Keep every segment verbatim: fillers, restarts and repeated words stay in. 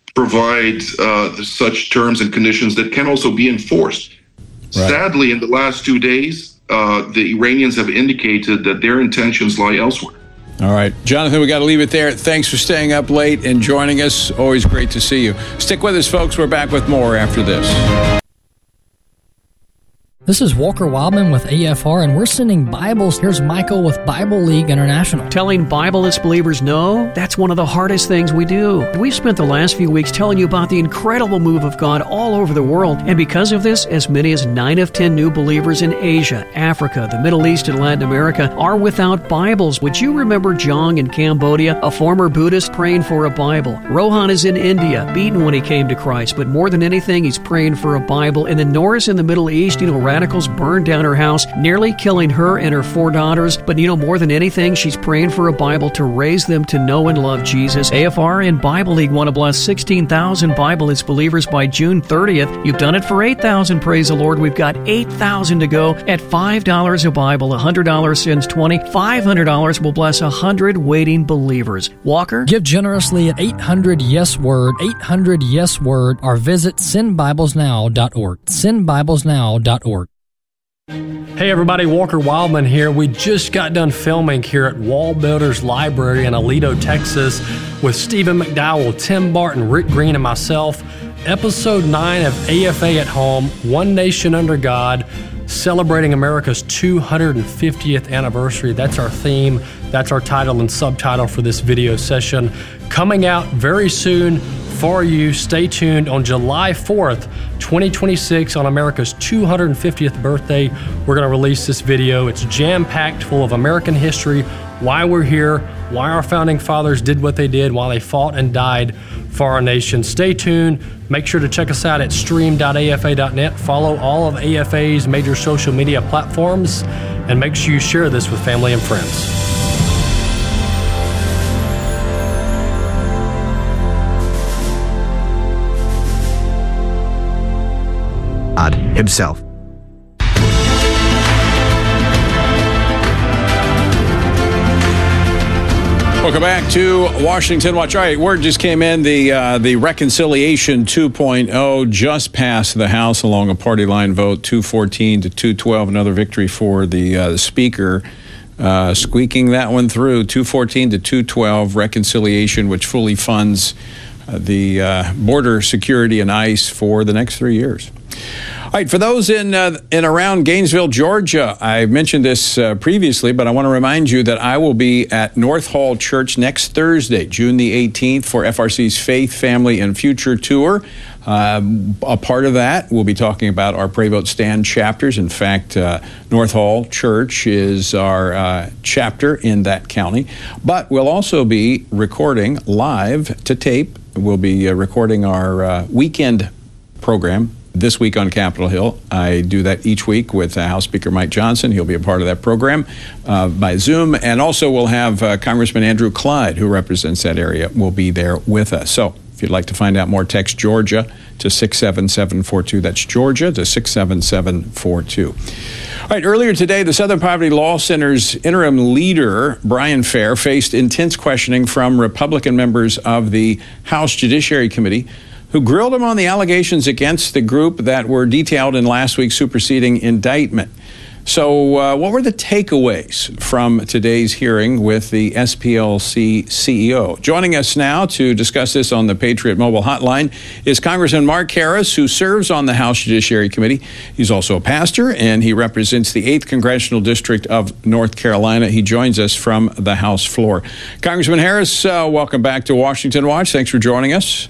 provide uh, such terms and conditions that can also be enforced. Right. Sadly, in the last two days, uh, the Iranians have indicated that their intentions lie elsewhere. All right. Jonathan, we got to leave it there. Thanks for staying up late and joining us. Always great to see you. Stick with us, folks. We're back with more after this. This is Walker Wildman with A F R, and we're sending Bibles. Here's Michael with Bible League International. Telling Bibleless believers no, that's one of the hardest things we do. We've spent the last few weeks telling you about the incredible move of God all over the world, and because of this, as many as nine of ten new believers in Asia, Africa, the Middle East, and Latin America are without Bibles. Would you remember Jong in Cambodia, a former Buddhist praying for a Bible? Rohan is in India, beaten when he came to Christ, but more than anything, he's praying for a Bible. And then Norris in the Middle East, you know, radicals burned down her house, nearly killing her and her four daughters. But you know, more than anything, she's praying for a Bible to raise them to know and love Jesus. A F R and Bible League want to bless sixteen thousand Bibleless believers by June thirtieth. You've done it for eight thousand, praise the Lord. We've got eight thousand to go at five dollars a Bible. one hundred dollars sends twenty. five hundred dollars will bless one hundred waiting believers. Walker? Give generously at eight hundred yes word, eight hundred yes word, or visit send bibles now dot org. send bibles now dot org. Hey everybody, Walker Wildman here. We just got done filming here at Wall Builders Library in Aledo, Texas with Stephen McDowell, Tim Barton, Rick Green, and myself. Episode nine of A F A at Home, One Nation Under God, celebrating America's two hundred fiftieth anniversary. That's our theme. That's our title and subtitle for this video session. Coming out very soon for you. Stay tuned on July fourth, twenty twenty-six, on America's two hundred fiftieth birthday. We're going to release this video. It's jam-packed full of American history, why we're here, why our founding fathers did what they did, why they fought and died for our nation. Stay tuned. Make sure to check us out at stream dot A F A dot net. Follow all of A F A's major social media platforms, and make sure you share this with family and friends. God himself. Welcome back to Washington Watch. All right, word just came in. The uh, the Reconciliation two point oh just passed the House along a party line vote, two fourteen to two twelve. Another victory for the, uh, the Speaker, uh, squeaking that one through. two fourteen to two twelve, reconciliation, which fully funds uh, the uh, border security and ICE for the next three years. All right, for those in uh, in around Gainesville, Georgia, I mentioned this uh, previously, but I want to remind you that I will be at North Hall Church next Thursday, June the eighteenth, for F R C's Faith, Family, and Future Tour. Uh, a part of that, we'll be talking about our Pray Vote Stand chapters. In fact, uh, North Hall Church is our uh, chapter in that county. But we'll also be recording live to tape. We'll be uh, recording our uh, weekend program this week on Capitol Hill. I do that each week with uh, House Speaker Mike Johnson. He'll be a part of that program uh, by Zoom. And also we'll have uh, Congressman Andrew Clyde, who represents that area, will be there with us. So if you'd like to find out more, text Georgia to six seven seven four two. That's Georgia to six seven seven four two. All right, earlier today, the Southern Poverty Law Center's interim leader, Brian Fair, faced intense questioning from Republican members of the House Judiciary Committee, who grilled him on the allegations against the group that were detailed in last week's superseding indictment. So uh, what were the takeaways from today's hearing with the S P L C C E O? Joining us now to discuss this on the Patriot Mobile Hotline is Congressman Mark Harris, who serves on the House Judiciary Committee. He's also a pastor, and he represents the eighth Congressional District of North Carolina. He joins us from the House floor. Congressman Harris, uh, welcome back to Washington Watch. Thanks for joining us.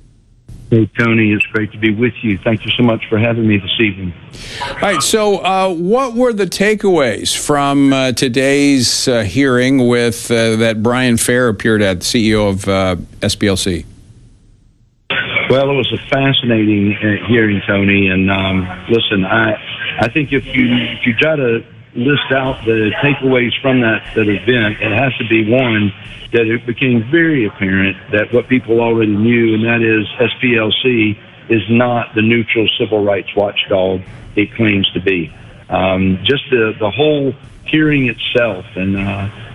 Hey, Tony, it's great to be with you. Thank you so much for having me this evening. All right, so uh, what were the takeaways from uh, today's uh, hearing with uh, that Brian Fair appeared at, the C E O of uh, S P L C? Well, it was a fascinating uh, hearing, Tony. And um, listen, I I think if you if you try to list out the takeaways from that, that event, it has to be one, that it became very apparent that what people already knew, and that is S P L C is not the neutral civil rights watchdog it claims to be. Um, just the, the whole hearing itself, and uh,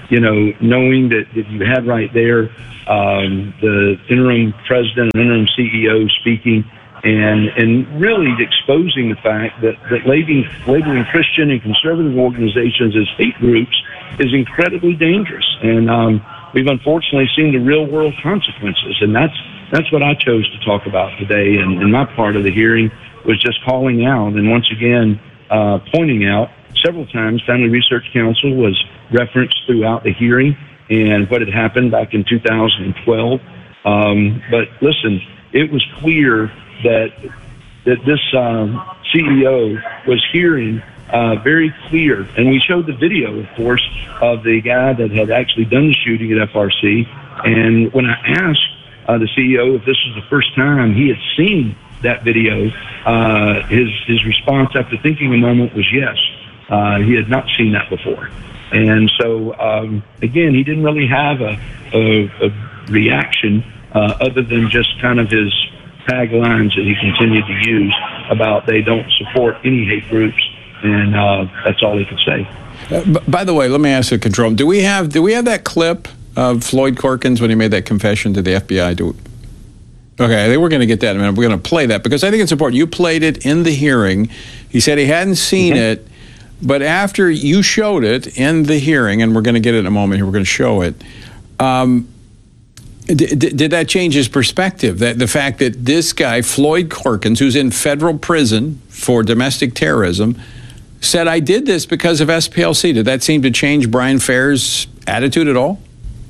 you know, knowing that, that you had right there um, the interim president and interim C E O speaking, and and really exposing the fact that, that labeling, labeling Christian and conservative organizations as hate groups is incredibly dangerous. And um, we've unfortunately seen the real world consequences. And that's that's what I chose to talk about today. And, and my part of the hearing was just calling out and once again uh, pointing out several times Family Research Council was referenced throughout the hearing and what had happened back in two thousand twelve. Um, but listen, it was clear that that this um, C E O was hearing uh, very clear, and we showed the video, of course, of the guy that had actually done the shooting at F R C. And when I asked uh, the C E O if this was the first time he had seen that video, uh, his his response after thinking a moment was yes. Uh, he had not seen that before. And so, um, again, he didn't really have a, a, a reaction uh, other than just kind of his taglines that he continued to use about they don't support any hate groups, and uh, that's all he could say. Uh, b- by the way, let me ask you, Control. Do we have do we have that clip of Floyd Corkins when he made that confession to the F B I? Do we? Okay, I think we're going to get that in a minute. We're going to play that because I think it's important. You played it in the hearing. He said he hadn't seen mm-hmm. it, but after you showed it in the hearing, and we're going to get it in a moment here, we're going to show it. Um, Did, did that change his perspective? That the fact that this guy, Floyd Corkins, who's in federal prison for domestic terrorism, said, I did this because of S P L C. Did that seem to change Brian Fair's attitude at all?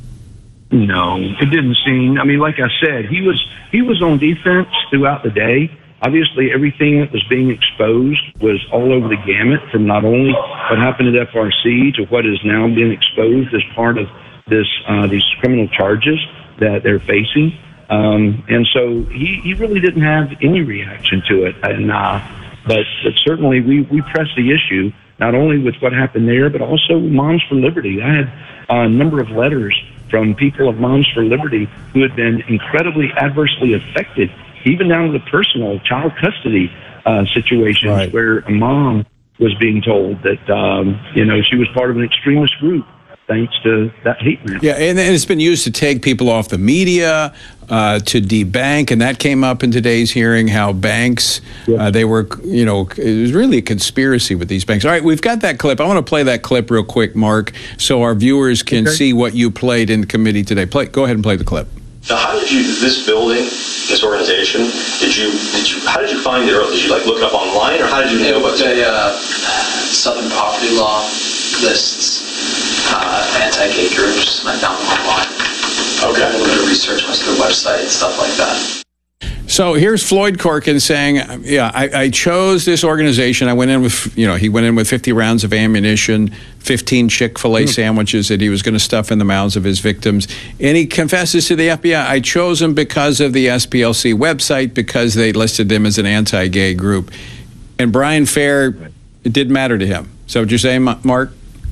No, it didn't seem. I mean, like I said, he was he was on defense throughout the day. Obviously, everything that was being exposed was all over the gamut, from not only what happened at F R C to what is now being exposed as part of this uh, these criminal charges that they're facing. Um, and so he, he really didn't have any reaction to it. And, uh, but, but certainly we, we pressed the issue, not only with what happened there, but also Moms for Liberty. I had a number of letters from people of Moms for Liberty who had been incredibly adversely affected, even down to the personal child custody uh, situations right. where a mom was being told that, um, you know, she was part of an extremist group, thanks to that hate map. Yeah, and it's been used to take people off the media, uh, to debank, and that came up in today's hearing, how banks, yes. uh, they were, you know, it was really a conspiracy with these banks. All right, we've got that clip. I want to play that clip real quick, Mark, so our viewers can okay. see what you played in committee today. Play, go ahead and play the clip. Now, how did you, this building, this organization, did you, did you, how did you find it early? Did you, like, look it up online, or how did you know about it? It was a uh, Southern Poverty Law lists uh, anti-gay groups, and I found them online. Okay. A little bit of research, went to their website, stuff like that. So here's Floyd Corkins saying, yeah, I, I chose this organization. I went in with, you know, he went in with fifty rounds of ammunition, fifteen Chick-fil-A mm. sandwiches that he was going to stuff in the mouths of his victims. And he confesses to the F B I, I chose him because of the S P L C website, because they listed them as an anti-gay group. And Brian Fair, it didn't matter to him. So what you're saying, Mark?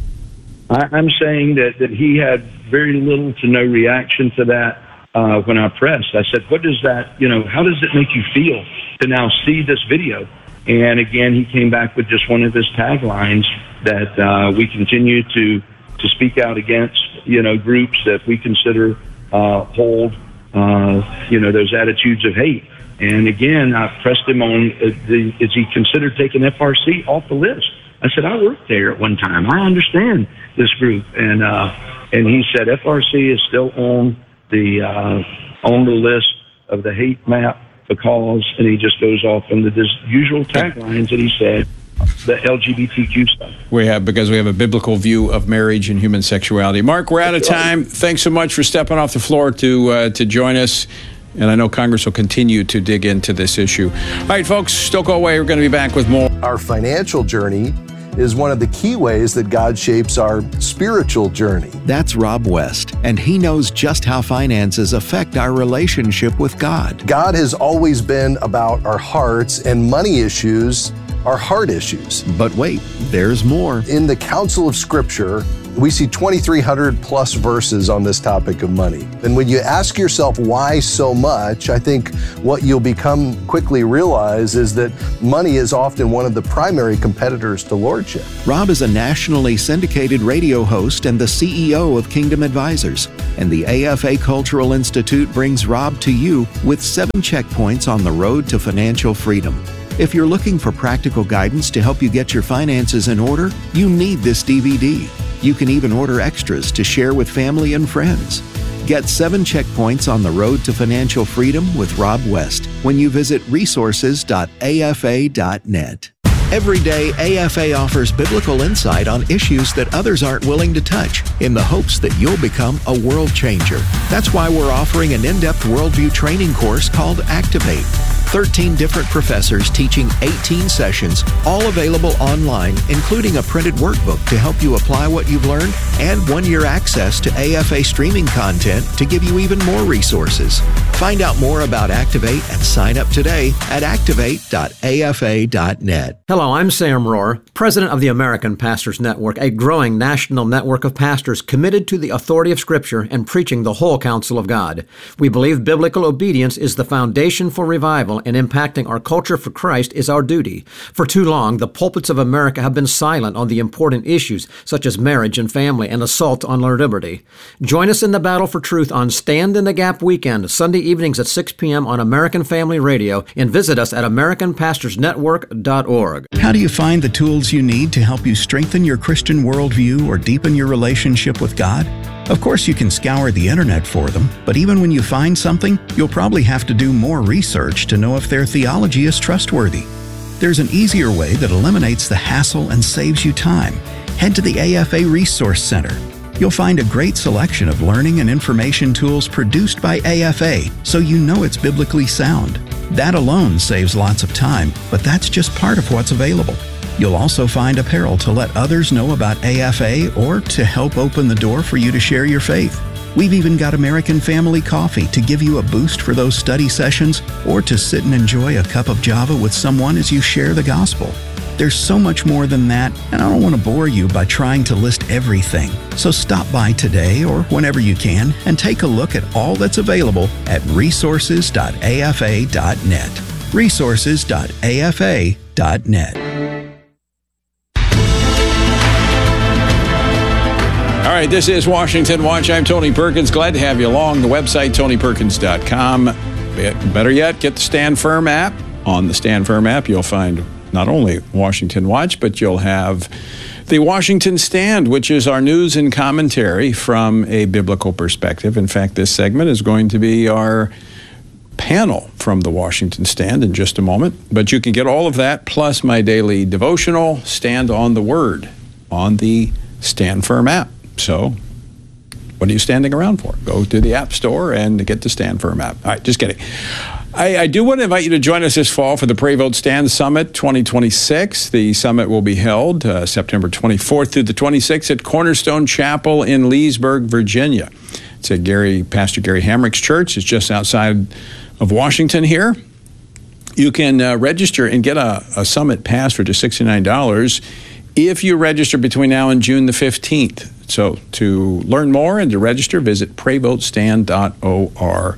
I, I'm saying that, that he had very little to no reaction to that. Uh, when I pressed, I said, what does that, you know, how does it make you feel to now see this video? And again, he came back with just one of his taglines that uh, we continue to, to speak out against, you know, groups that we consider uh, hold, uh, you know, those attitudes of hate. And again, I pressed him on, uh, the, is he considered taking F R C off the list? I said, I worked there at one time. I understand this group. And, uh, and he said, F R C is still on the uh, on the list of the hate map because, and he just goes off into this usual taglines that he said, the L G B T Q stuff. We have, because we have a biblical view of marriage and human sexuality. Mark, we're out of time. Thanks so much for stepping off the floor to uh, to join us. And I know Congress will continue to dig into this issue. All right, folks, don't go away. We're going to be back with more. Our financial journey is one of the key ways that God shapes our spiritual journey. That's Rob West, and he knows just how finances affect our relationship with God. God has always been about our hearts, and money issues are heart issues. But wait, there's more. In the counsel of Scripture, we see twenty-three hundred plus verses on this topic of money. And when you ask yourself why so much, I think what you'll become quickly realize is that money is often one of the primary competitors to lordship. Rob is a nationally syndicated radio host and the C E O of Kingdom Advisors. And the A F A Cultural Institute brings Rob to you with seven checkpoints on the road to financial freedom. If you're looking for practical guidance to help you get your finances in order, you need this D V D. You can even order extras to share with family and friends. Get seven checkpoints on the road to financial freedom with Rob West when you visit resources dot A F A dot net. Every day, A F A offers biblical insight on issues that others aren't willing to touch in the hopes that you'll become a world changer. That's why we're offering an in-depth worldview training course called Activate. thirteen different professors teaching eighteen sessions, all available online, including a printed workbook to help you apply what you've learned and one-year access to A F A streaming content to give you even more resources. Find out more about Activate and sign up today at activate dot A F A dot net. Hello, I'm Sam Rohr, president of the American Pastors Network, a growing national network of pastors committed to the authority of Scripture and preaching the whole counsel of God. We believe biblical obedience is the foundation for revival, and impacting our culture for Christ is our duty. For too long, the pulpits of America have been silent on the important issues such as marriage and family and assault on our liberty. Join us in the battle for truth on Stand in the Gap weekend, Sunday evenings at six p.m. on American Family Radio, and visit us at american pastors network dot org. How do you find the tools you need to help you strengthen your Christian worldview or deepen your relationship with God? Of course, you can scour the internet for them, but even when you find something, you'll probably have to do more research to know if their theology is trustworthy. There's an easier way that eliminates the hassle and saves you time. Head to the A F A Resource Center. You'll find a great selection of learning and information tools produced by A F A, so you know it's biblically sound. That alone saves lots of time, but that's just part of what's available. You'll also find apparel to let others know about A F A or to help open the door for you to share your faith. We've even got American Family Coffee to give you a boost for those study sessions or to sit and enjoy a cup of Java with someone as you share the gospel. There's so much more than that, and I don't want to bore you by trying to list everything. So stop by today or whenever you can and take a look at all that's available at resources dot A F A dot net. resources dot A F A dot net. All right, this is Washington Watch. I'm Tony Perkins. Glad to have you along. The website, tony perkins dot com. Better yet, get the Stand Firm app. On the Stand Firm app, you'll find not only Washington Watch, but you'll have the Washington Stand, which is our news and commentary from a biblical perspective. In fact, this segment is going to be our panel from the Washington Stand in just a moment. But you can get all of that, plus my daily devotional, Stand on the Word, on the Stand Firm app. So what are you standing around for? Go to the App Store and get the Stand Firm app. All right, just kidding. I, I do want to invite you to join us this fall for the Pray Vote Stand Summit twenty twenty-six. The summit will be held uh, September twenty-fourth through the twenty-sixth at Cornerstone Chapel in Leesburg, Virginia. It's at Gary, Pastor Gary Hamrick's church. It's just outside of Washington here. You can uh, register and get a, a summit pass for just sixty-nine dollars if you register between now and June the fifteenth. So to learn more and to register, visit pray vote stand dot org.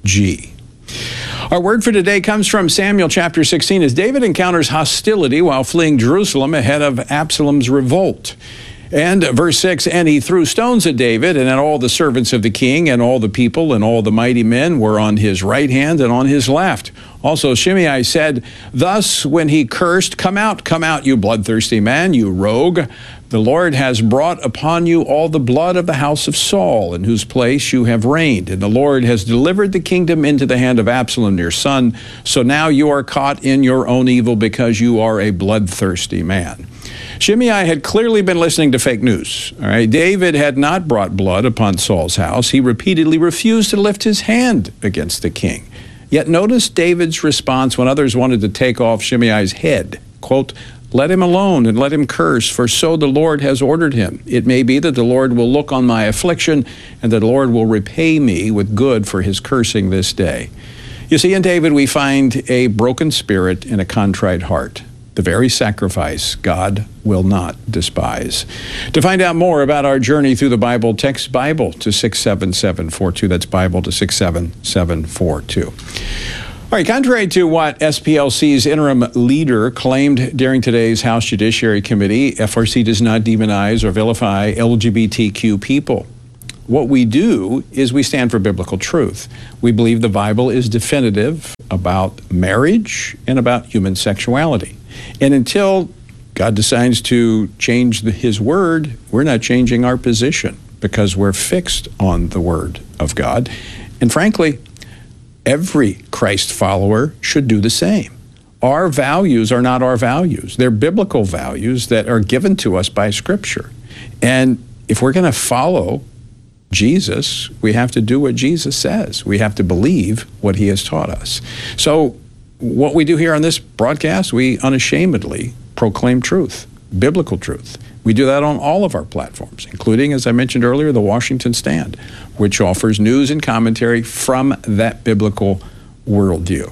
Our word for today comes from Samuel chapter sixteen as David encounters hostility while fleeing Jerusalem ahead of Absalom's revolt. And verse six, and he threw stones at David, and at all the servants of the king, and all the people, and all the mighty men were on his right hand and on his left. Also Shimei said, thus when he cursed, come out, come out, you bloodthirsty man, you rogue. The Lord has brought upon you all the blood of the house of Saul, in whose place you have reigned. And the Lord has delivered the kingdom into the hand of Absalom, your son. So now you are caught in your own evil because you are a bloodthirsty man. Shimei had clearly been listening to fake news. All right, David had not brought blood upon Saul's house. He repeatedly refused to lift his hand against the king. Yet notice David's response when others wanted to take off Shimei's head. Quote, let him alone and let him curse, for so the Lord has ordered him. It may be that the Lord will look on my affliction, and that the Lord will repay me with good for his cursing this day. You see, in David we find a broken spirit and a contrite heart. the very sacrifice God will not despise. To find out more about our journey through the Bible, text Bible to six seven seven four two. That's Bible to six seven seven four two. All right, contrary to what S P L C's interim leader claimed during today's House Judiciary Committee, F R C does not demonize or vilify L G B T Q people. What we do is we stand for biblical truth. We believe the Bible is definitive about marriage and about human sexuality. And until God decides to change the, his word, we're not changing our position because we're fixed on the word of God. And frankly, every Christ follower should do the same. Our values are not our values. They're biblical values that are given to us by Scripture. And if we're going to follow Jesus, we have to do what Jesus says. We have to believe what he has taught us. So what we do here on this broadcast, we unashamedly proclaim truth, biblical truth. We do that on all of our platforms, including, as I mentioned earlier, the Washington Stand, which offers news and commentary from that biblical worldview.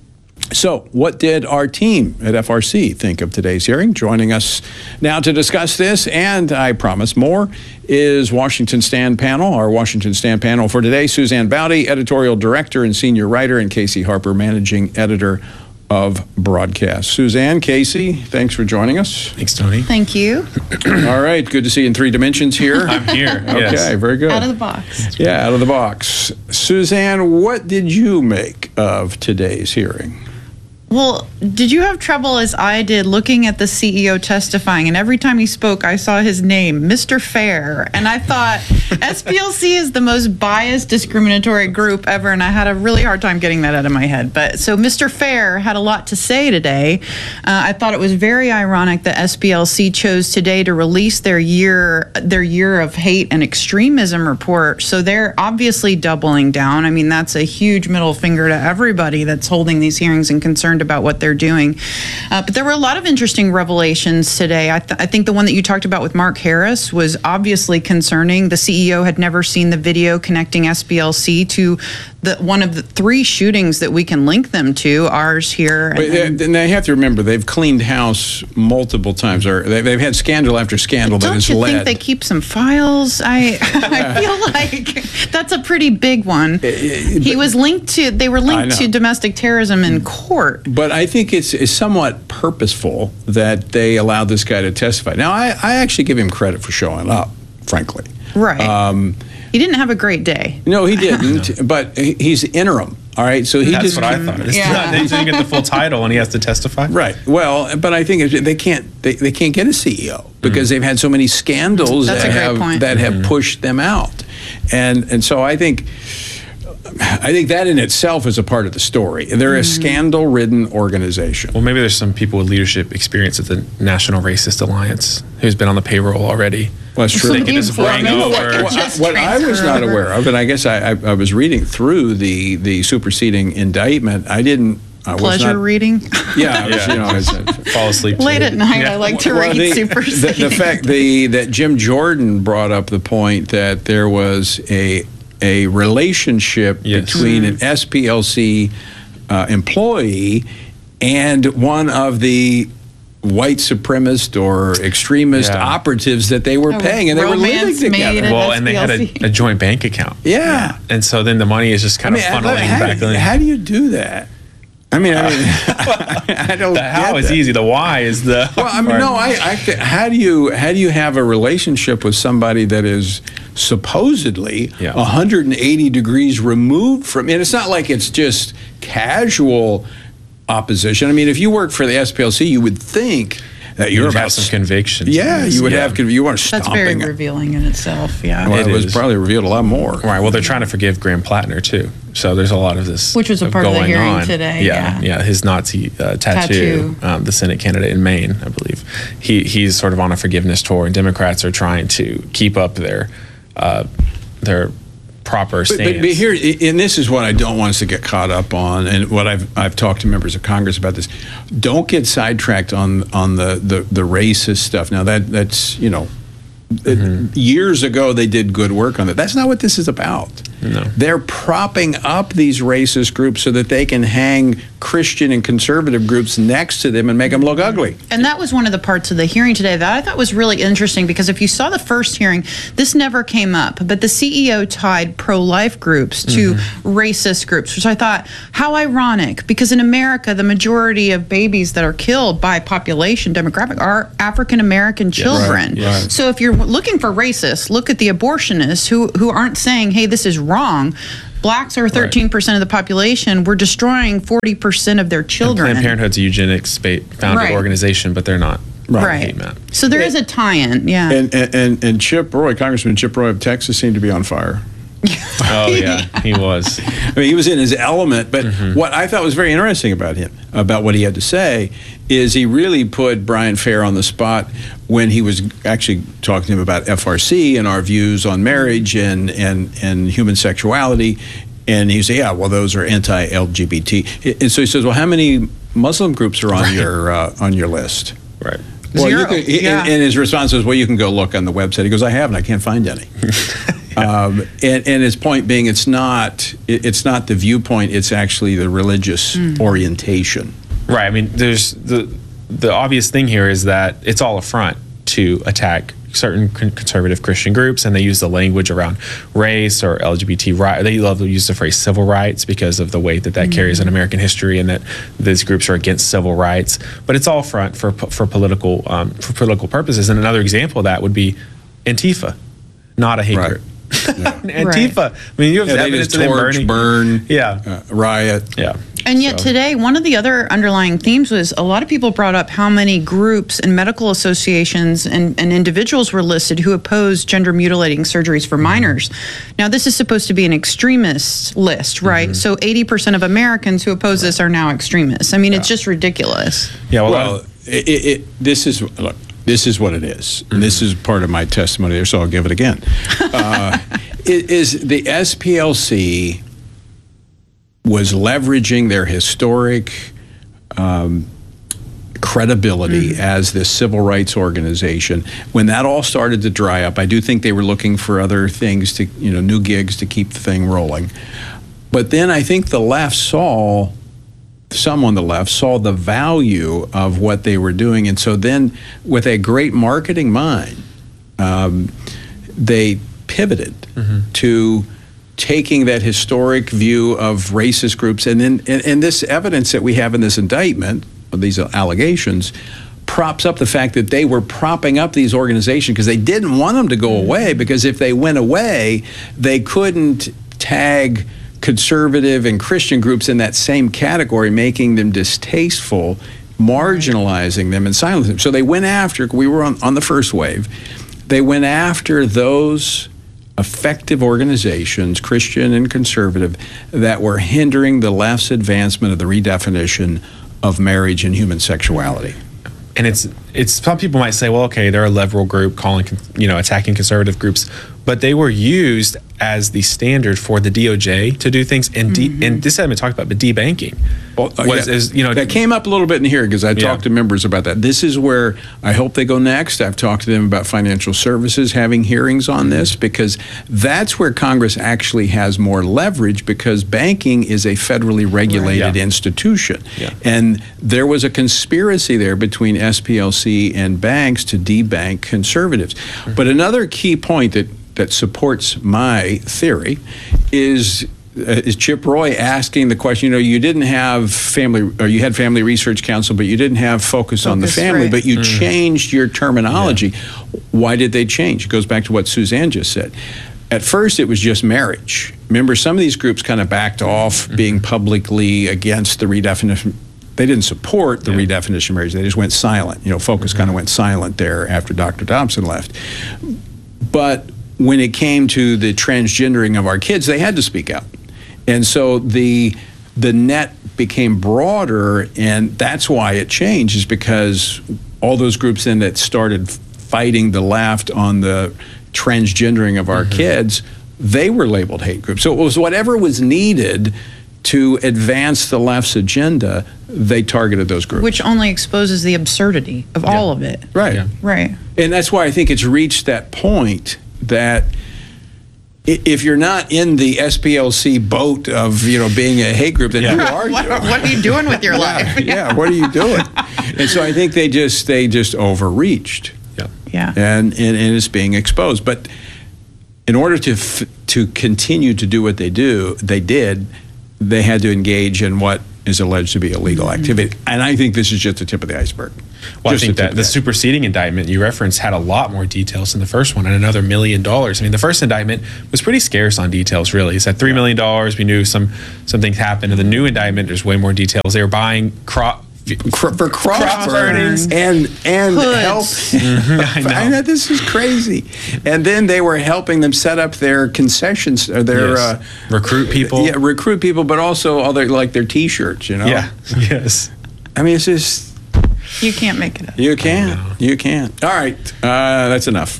So what did our team at F R C think of today's hearing? Joining us now to discuss this, and I promise more, is Washington Stand panel. Our Washington Stand panel for today, Suzanne Bowdy, editorial director and senior writer, and Casey Harper, managing editor of broadcast. Suzanne, Casey, thanks for joining us. Thanks, Tony. Thank you. All right, good to see you in three dimensions here. I'm here. Okay, yes. Very good. Out of the box. Yeah, out of the box. Suzanne, what did you make of today's hearing? Well, did you have trouble, as I did, looking at the C E O testifying, and every time he spoke, I saw his name, Mister Fair, and I thought, S P L C is the most biased, discriminatory group ever, and I had a really hard time getting that out of my head. But so Mister Fair had a lot to say today. Uh, I thought it was very ironic that S P L C chose today to release their year, their year of hate and extremism report. So they're obviously doubling down. I mean, that's a huge middle finger to everybody that's holding these hearings and concerned about what they're doing. Uh, but there were a lot of interesting revelations today. I, th- I think the one that you talked about with Mark Harris was obviously concerning. The C E O had never seen the video connecting S P L C to the one of the three shootings that we can link them to, ours here. And, but they, and they have to remember, they've cleaned house multiple times, or they've, they've had scandal after scandal that has led. Don't you think they keep some files? I I feel like that's a pretty big one. He was linked to, they were linked to domestic terrorism in court. But I think it's, it's somewhat purposeful that they allowed this guy to testify. Now, I, I actually give him credit for showing up, frankly. Right. Um, he didn't have a great day. No, he didn't, but he's interim. All right, so he That's just. what I thought. It's Yeah. not, they didn't get the full title, and he has to testify. Right. Well, but I think they can't. They, they can't get a C E O because mm. they've had so many scandals That's that a great have point. that have mm. pushed them out, and and so I think. I think that in itself is a part of the story. They're a mm-hmm. scandal-ridden organization. Well, maybe there's some people with leadership experience at the National Racist Alliance who's been on the payroll already. Well, that's true. They can just bring well, over. What, what I was not aware of, and I guess I, I, I was reading through the, the superseding indictment, I didn't. I Pleasure was not, reading. Yeah, I was, yeah. you know, I was, fall asleep late too. at night. Yeah. I like to well, read the, superseding. The, the fact the, that Jim Jordan brought up the point that there was a a relationship yes. between mm-hmm. an S P L C uh, employee and one of the white supremacist or extremist yeah. operatives that they were Oh, paying, and they were living together. Well, and they had a, a joint bank account. Yeah. yeah. And so then the money is just kind I mean, of funneling how, back in. How do you do that? I mean, I, mean, I don't. The how get is that. easy. The why is the. Well, I mean, no. I, I. How do you how do you have a relationship with somebody that is supposedly yeah. one hundred eighty degrees removed from? And it's not like it's just casual opposition. I mean, if you work for the S P L C, you would think that you're You'd about have some convictions. Yeah, you would yeah. have. You are stomping. That's very it. revealing in itself. Yeah. Well, it, it was is. probably revealed a lot more. Right. Well, they're trying to forgive Graham Plattner too. So there's a lot of this, which was a part of the going hearing on. today. Yeah, yeah, yeah. His Nazi uh, tattoo, tattoo. Um, the Senate candidate in Maine, I believe. He he's sort of on a forgiveness tour, and Democrats are trying to keep up their uh, their proper stance. But, but, but here, and this is what I don't want us to get caught up on, and what I've I've talked to members of Congress about this. Don't get sidetracked on on the the, the racist stuff. Now that that's you know, mm-hmm. it, years ago they did good work on that. That's not what this is about. No. They're propping up these racist groups so that they can hang Christian and conservative groups next to them and make them look ugly. And that was one of the parts of the hearing today that I thought was really interesting, because if you saw the first hearing, this never came up, but the C E O tied pro-life groups to mm-hmm. racist groups, which I thought, how ironic, because in America, the majority of babies that are killed by population demographic are African-American children. Right, right. So if you're looking for racists, look at the abortionists who, who aren't saying, hey, this is wrong. Blacks are thirteen percent right. of the population. We're destroying forty percent of their children. And Planned Parenthood's a eugenics founded right. organization, but they're not. Right. right. So there is a tie-in, yeah. And, and, and, and Chip Roy, Congressman Chip Roy of Texas, seemed to be on fire. Oh, yeah, he was. I mean, he was in his element, but mm-hmm. what I thought was very interesting about him, about what he had to say, is he really put Brian Fair on the spot when he was actually talking to him about F R C and our views on marriage and, and, and human sexuality. And he said, yeah, well, those are anti-L G B T. And so he says, well, how many Muslim groups are on right. your uh, on your list? Right. Well, Zero. You can, yeah. and, and his response was, well, you can go look on the website. He goes, I haven't. I can't find any. Um, and, and his point being, it's not it, it's not the viewpoint, it's actually the religious mm. orientation. Right. I mean, there's the the obvious thing here is that it's all a front to attack certain conservative Christian groups, and they use the language around race or L G B T right. They love to use the phrase civil rights because of the weight that that mm. carries in American history, and that these groups are against civil rights. But it's all front for for political um, for political purposes. And another example of that would be Antifa, not a hate right. group. Yeah. Antifa. I mean, you have yeah, evidence of them burning, burn, yeah, uh, riot, yeah. And yet so. today, one of the other underlying themes was a lot of people brought up how many groups and medical associations and, and individuals were listed who oppose gender mutilating surgeries for minors. Now, this is supposed to be an extremist list, right? Mm-hmm. So eighty percent of Americans who oppose this are now extremists. I mean, yeah. it's just ridiculous. Yeah, well, well it, it, it, this is, look, this is what it is. Mm-hmm. And this is part of my testimony there, so I'll give it again. Uh, it is the S P L C was leveraging their historic um, credibility mm-hmm. as this civil rights organization. When that all started to dry up, I do think they were looking for other things to, you know, new gigs to keep the thing rolling. But then I think the left saw, some on the left saw the value of what they were doing. And so then with a great marketing mind, um, they pivoted mm-hmm. to taking that historic view of racist groups, and then and, and this evidence that we have in this indictment, these allegations, props up the fact that they were propping up these organizations because they didn't want them to go away, because if they went away, they couldn't tag conservative and Christian groups in that same category, making them distasteful, marginalizing them and silencing them. So they went after, we were on, on the first wave, they went after those effective organizations, Christian and conservative, that were hindering the left's advancement of the redefinition of marriage and human sexuality. And it's it's some people might say, well, okay, they're a liberal group calling, you know, attacking conservative groups, but they were used as the standard for the D O J to do things. And mm-hmm. de- and this hasn't been talked about, but debanking. Well, uh, was, yeah. is, you know, that came up a little bit in here because I yeah. talked to members about that. This is where I hope they go next. I've talked to them about financial services having hearings on this, because that's where Congress actually has more leverage, because banking is a federally regulated right. yeah. institution. Yeah. And there was a conspiracy there between S P L C and banks to debank conservatives. Mm-hmm. But another key point that, that supports my theory is Uh, is Chip Roy asking the question, you know, you didn't have family, or you had Family Research Council, but you didn't have focus, focus on the family, right. but you mm. changed your terminology. Yeah. Why did they change? It goes back to what Suzanne just said. At first, it was just marriage. Remember, some of these groups kind of backed off mm-hmm. being publicly against the redefinition. They didn't support the yeah. redefinition of marriage. They just went silent. You know, Focus mm-hmm. kind of went silent there after Doctor Dobson left. But when it came to the transgendering of our kids, they had to speak out. And so the the net became broader, and that's why it changed, is because all those groups then that started fighting the left on the transgendering of our mm-hmm. kids, they were labeled hate groups. So it was whatever was needed to advance the left's agenda, they targeted those groups. Which only exposes the absurdity of yeah. all of it. Right. Yeah. Right. And that's why I think it's reached that point that if you're not in the S P L C boat of, you know, being a hate group, then yeah. who are you? What, what are you doing with your yeah, life? yeah, what are you doing? And so I think they just they just overreached. Yeah. Yeah. And, and, and it's being exposed. But in order to f- to continue to do what they do, they did, they had to engage in what is alleged to be illegal mm-hmm. activity. And I think this is just the tip of the iceberg. Well, just I think that the superseding indictment you referenced had a lot more details than the first one, and another million dollars. I mean, the first indictment was pretty scarce on details, really. It said three million dollars. We knew some some things happened. And the new indictment, there's way more details. They were buying crop for cross, cross burnings and and help. Mm-hmm. I know. This is crazy. And then they were helping them set up their concessions, or their yes. uh, recruit people. Yeah, recruit people, but also all their like their T-shirts. You know. Yeah. Yes. I mean, it's just. You can't make it up. You can't. You can't. All right. Uh, that's enough.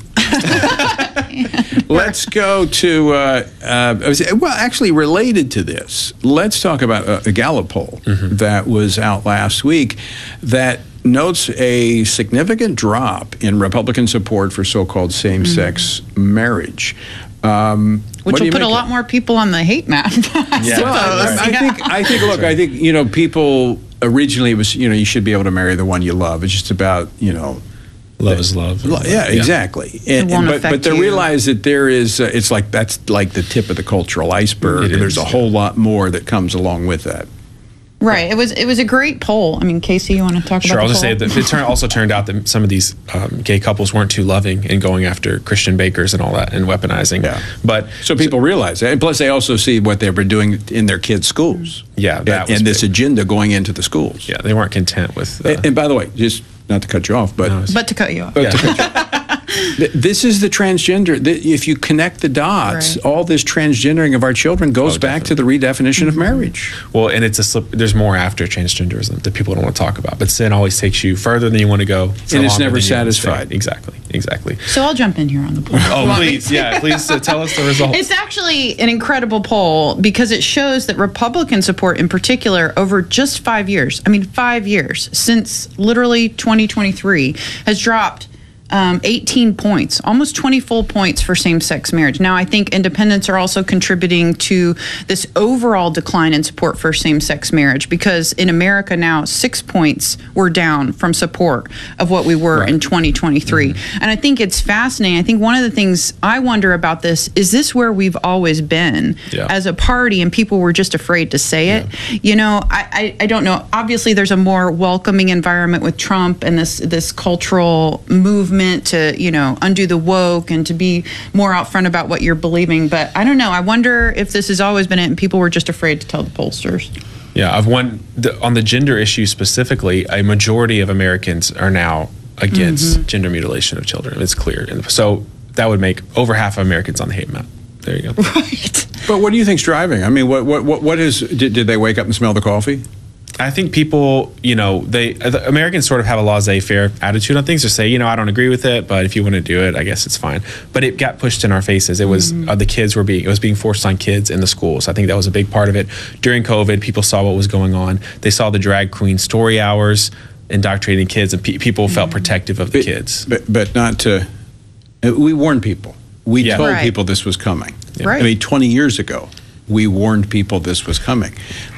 Let's go to, uh, uh, well, actually related to this, let's talk about a, a Gallup poll mm-hmm. that was out last week that notes a significant drop in Republican support for so-called same-sex mm-hmm. marriage. Um, Which will put a lot more people on the hate map. Yeah. Well, I, I think, I think, look, I think, you know, people originally it was, you know, you should be able to marry the one you love. It's just about, you know, love is love. Yeah, yeah. exactly. And, and, but but to realize that there is, uh, it's like that's like the tip of the cultural iceberg. It There's is, a whole lot more that comes along with that. Right. It was it was a great poll. I mean, Casey, you want to talk sure, about I'll the just poll? say that it turn, also turned out that some of these um, gay couples weren't too loving in going after Christian bakers and all that and weaponizing. Yeah. But so people so, realize that. And plus they also see what they were doing in their kids' schools. Yeah. That and was and this big. agenda going into the schools. Yeah. They weren't content with. Uh, and, and by the way, just not to cut you off, but. No, but to cut you off. But yeah. to cut you off. This is the transgender. If you connect the dots, right. all this transgendering of our children goes oh, back to the redefinition mm-hmm. of marriage. Well, and it's a slip. There's more after transgenderism that people don't want to talk about. But sin always takes you further than you want to go, and it's never satisfied. Exactly, exactly. So I'll jump in here on the poll. Oh, please, yeah, please uh, tell us the results. It's actually an incredible poll because it shows that Republican support, in particular, over just five years. I mean, five years since literally twenty twenty-three has dropped. Um, eighteen points, almost twenty full points for same-sex marriage. Now, I think independents are also contributing to this overall decline in support for same-sex marriage because in America now, six points were down from support of what we were right. in twenty twenty-three. Mm-hmm. And I think it's fascinating. I think one of the things I wonder about this, is this where we've always been yeah. as a party and people were just afraid to say it? Yeah. You know, I, I, I don't know. Obviously, there's a more welcoming environment with Trump and this, this cultural movement to, you know, undo the woke and to be more out front about what you're believing. But I don't know. I wonder if this has always been it and people were just afraid to tell the pollsters. Yeah, I've won the, on the gender issue specifically, a majority of Americans are now against mm-hmm. gender mutilation of children. It's clear. And so that would make over half of Americans on the hate map. There you go. Right. But what do you think's driving? I mean, what what what, what is, did, did they wake up and smell the coffee? I think people, you know, they the Americans sort of have a laissez-faire attitude on things to say, you know, I don't agree with it, but if you want to do it, I guess it's fine. But it got pushed in our faces. It was mm-hmm. uh, the kids were being it was being forced on kids in the schools. I think that was a big part of it. During COVID, people saw what was going on. They saw the drag queen story hours indoctrinating kids, and pe- people felt mm-hmm. protective of the but, kids. But but not to. We warned people. We yeah. told right. people this was coming. Yeah. Right. I mean, twenty years ago, we warned people this was coming,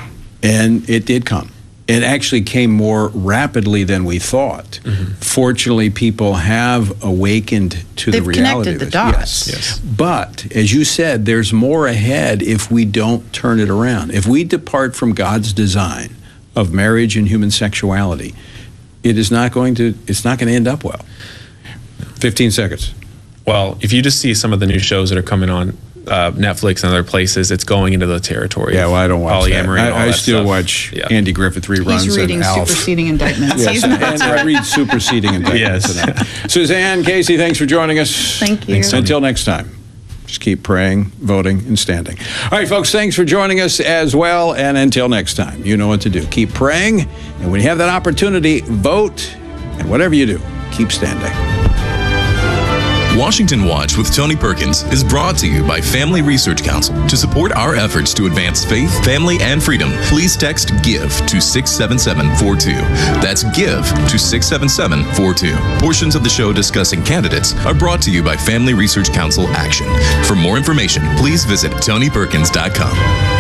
and it did come. It actually came more rapidly than we thought. Mm-hmm. Fortunately, people have awakened to They've the reality of the this. dots. Yes. yes. But as you said, there's more ahead if we don't turn it around. If we depart from God's design of marriage and human sexuality, it is not going to. It's not going to end up well. Fifteen seconds. Well, if you just see some of the new shows that are coming on uh, Netflix and other places, it's going into the territory. Yeah, well, I don't watch polyamory that. and all I, I that still stuff. watch yeah. Andy Griffith reruns He's reading and Alf. superseding indictments. Yes, and, and I read superseding indictments. Yes. Suzanne, Casey, thanks for joining us. Thank you. Until next time, just keep praying, voting, and standing. All right, folks, thanks for joining us as well. And until next time, you know what to do. Keep praying, and when you have that opportunity, vote, and whatever you do, keep standing. Washington Watch with Tony Perkins is brought to you by Family Research Council. To support our efforts to advance faith, family, and freedom, please text GIVE to six seven seven four two. That's GIVE to six seven seven four two. Portions of the show discussing candidates are brought to you by Family Research Council Action. For more information, please visit tony perkins dot com.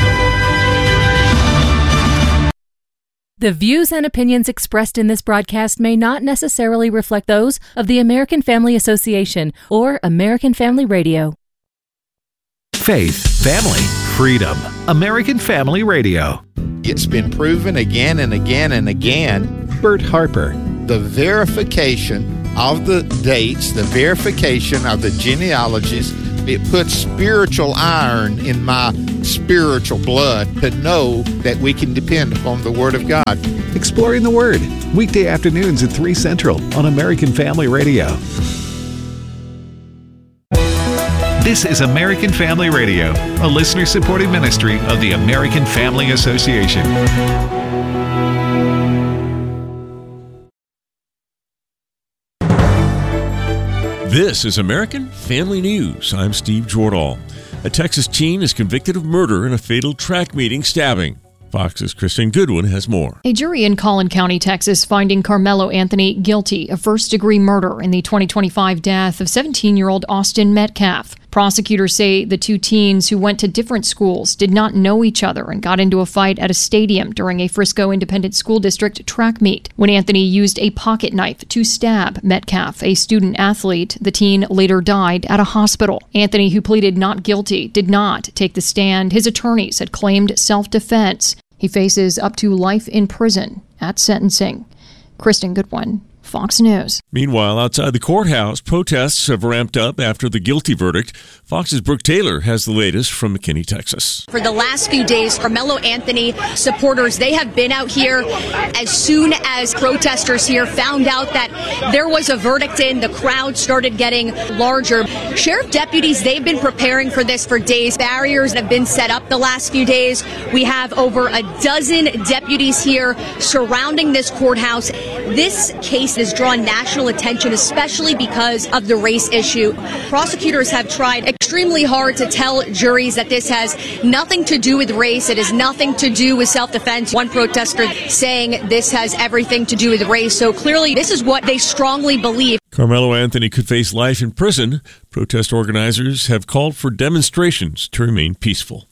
The views and opinions expressed in this broadcast may not necessarily reflect those of the American Family Association or American Family Radio. Faith, family, freedom. American Family Radio. It's been proven again and again and again. Bert Harper. The verification of the dates, the verification of the genealogies, it puts spiritual iron in my spiritual blood to know that we can depend upon the Word of God. Exploring the Word, weekday afternoons at three Central on American Family Radio. This is American Family Radio, a listener-supported ministry of the American Family Association. This is American Family News. I'm Steve Jordahl. A Texas teen is convicted of murder in a fatal track meeting stabbing. Fox's Kristen Goodwin has more. A jury in Collin County, Texas, finding Carmelo Anthony guilty of first-degree murder in the twenty twenty-five death of seventeen-year-old Austin Metcalf. Prosecutors say the two teens who went to different schools did not know each other and got into a fight at a stadium during a Frisco Independent School District track meet. When Anthony used a pocket knife to stab Metcalf, a student athlete, the teen later died at a hospital. Anthony, who pleaded not guilty, did not take the stand. His attorneys had claimed self-defense. He faces up to life in prison at sentencing. Kristen Goodwin, Fox News. Meanwhile, outside the courthouse, protests have ramped up after the guilty verdict. Fox's Brooke Taylor has the latest from McKinney, Texas. For the last few days, Carmelo Anthony supporters, they have been out here as soon as protesters here found out that there was a verdict in. The crowd started getting larger. Sheriff deputies, they've been preparing for this for days. Barriers have been set up the last few days. We have over a dozen deputies here surrounding this courthouse. This case has drawn national attention, especially because of the race issue. Prosecutors have tried extremely hard to tell juries that this has nothing to do with race. It has nothing to do with self-defense. One protester saying this has everything to do with race. So clearly, this is what they strongly believe. Carmelo Anthony could face life in prison. Protest organizers have called for demonstrations to remain peaceful.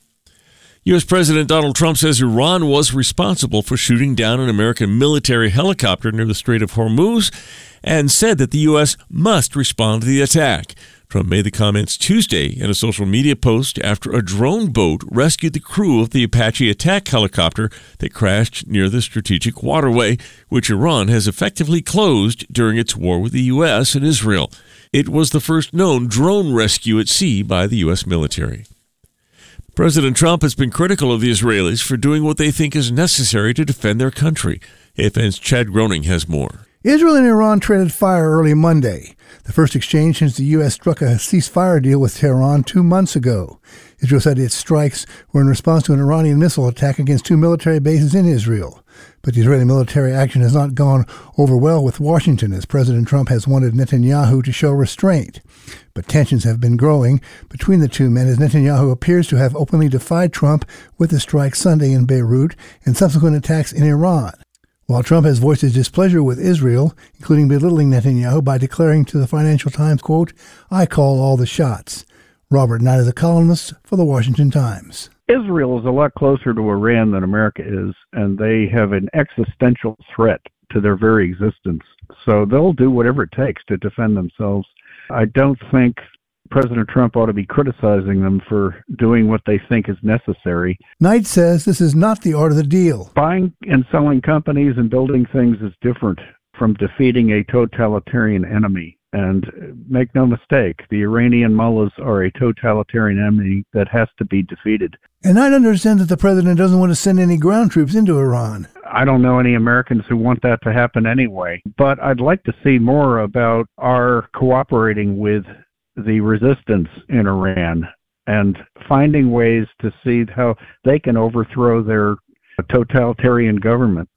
U S. President Donald Trump says Iran was responsible for shooting down an American military helicopter near the Strait of Hormuz and said that the U S must respond to the attack. Trump made the comments Tuesday in a social media post after a drone boat rescued the crew of the Apache attack helicopter that crashed near the strategic waterway, which Iran has effectively closed during its war with the U S and Israel. It was the first known drone rescue at sea by the U S military. President Trump has been critical of the Israelis for doing what they think is necessary to defend their country. A F N's Chad Groening has more. Israel and Iran traded fire early Monday, the first exchange since the U S struck a ceasefire deal with Tehran two months ago. Israel said its strikes were in response to an Iranian missile attack against two military bases in Israel. But the Israeli military action has not gone over well with Washington, as President Trump has wanted Netanyahu to show restraint. But tensions have been growing between the two men, as Netanyahu appears to have openly defied Trump with the strike Sunday in Beirut and subsequent attacks in Iran. While Trump has voiced his displeasure with Israel, including belittling Netanyahu by declaring to the Financial Times, quote, "I call all the shots." Robert Knight is a columnist for the Washington Times. Israel is a lot closer to Iran than America is, and they have an existential threat to their very existence. So they'll do whatever it takes to defend themselves. I don't think President Trump ought to be criticizing them for doing what they think is necessary. Knight says this is not the art of the deal. Buying and selling companies and building things is different from defeating a totalitarian enemy. And make no mistake, the Iranian mullahs are a totalitarian enemy that has to be defeated. And I understand that the president doesn't want to send any ground troops into Iran. I don't know any Americans who want that to happen anyway. But I'd like to see more about our cooperating with the resistance in Iran and finding ways to see how they can overthrow their totalitarian government.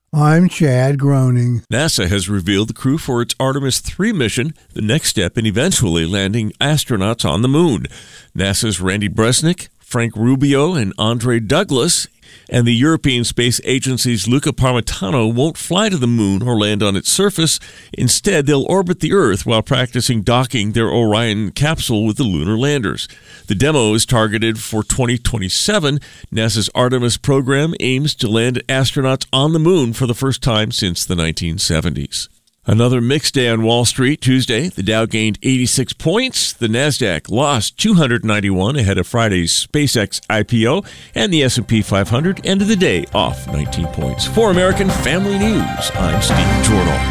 I'm Chad Groening. NASA has revealed the crew for its Artemis three mission, the next step in eventually landing astronauts on the moon. NASA's Randy Bresnik, Frank Rubio, and Andre Douglas, and the European Space Agency's Luca Parmitano won't fly to the moon or land on its surface. Instead, they'll orbit the Earth while practicing docking their Orion capsule with the lunar landers. The demo is targeted for twenty twenty-seven. NASA's Artemis program aims to land astronauts on the moon for the first time since the nineteen seventies. Another mixed day on Wall Street Tuesday. The Dow gained eighty-six points. The Nasdaq lost two hundred ninety-one ahead of Friday's SpaceX I P O, and the S and P five hundred ended the day off nineteen points. For American Family News, I'm Steve Jordahl.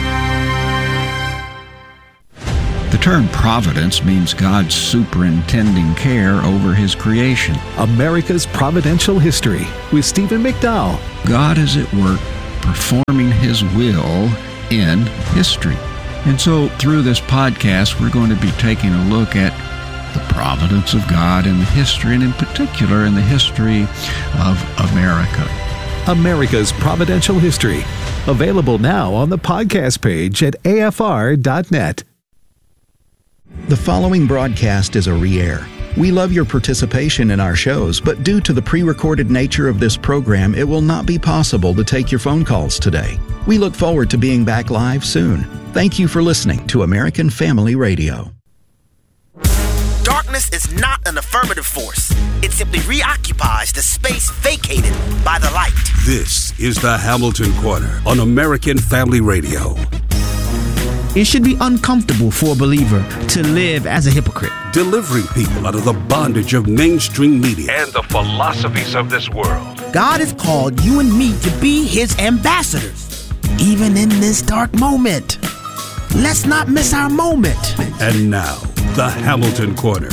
The term providence means God's superintending care over His creation. America's Providential History with Stephen McDowell. God is at work performing His will in history. And so through this podcast, we're going to be taking a look at the providence of God in the history, and in particular in the history of America. America's Providential History. Available now on the podcast page at A F R dot net. The following broadcast is a re-air. We love your participation in our shows, but due to the pre-recorded nature of this program, it will not be possible to take your phone calls today. We look forward to being back live soon. Thank you for listening to American Family Radio. Darkness is not an affirmative force. It simply reoccupies the space vacated by the light. This is the Hamilton Corner on American Family Radio. It should be uncomfortable for a believer to live as a hypocrite. Delivering people out of the bondage of mainstream media and the philosophies of this world. God has called you and me to be His ambassadors, even in this dark moment. Let's not miss our moment. And now, the Hamilton Corner.